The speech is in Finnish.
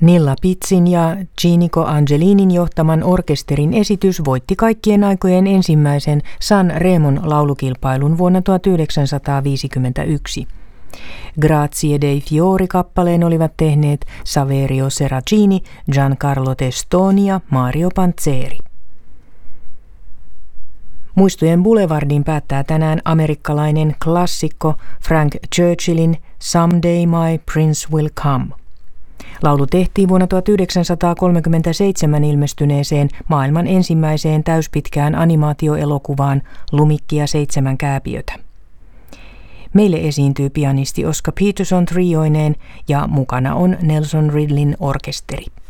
Nilla Pizzin ja Chinico Angelinin johtaman orkesterin esitys voitti kaikkien aikojen ensimmäisen San Remon laulukilpailun vuonna 1951. Grazie dei Fiori-kappaleen olivat tehneet Saverio Seracini, Giancarlo Testoni ja Mario Panzeri. Muistojen Boulevardin päättää tänään amerikkalainen klassikko Frank Churchillin Someday My Prince Will Come. Laulu tehtiin vuonna 1937 ilmestyneeseen maailman ensimmäiseen täyspitkään animaatioelokuvaan Lumikki ja 7 kääpiötä. Meille esiintyy pianisti Oscar Peterson trioineen ja mukana on Nelson Ridleyn orkesteri.